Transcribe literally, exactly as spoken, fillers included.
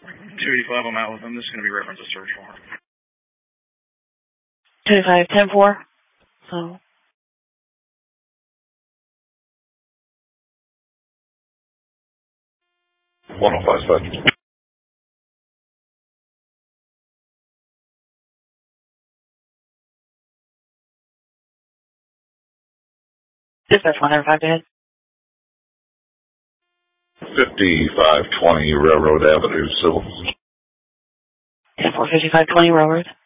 two eighty-five, I'm out with them. This is going to be reference to search warrant. two eighty-five, ten four. So. one oh five seven. Dispatch one oh five, go ahead. fifty-five twenty Railroad Avenue, Civil. ten four, fifty-five twenty Railroad.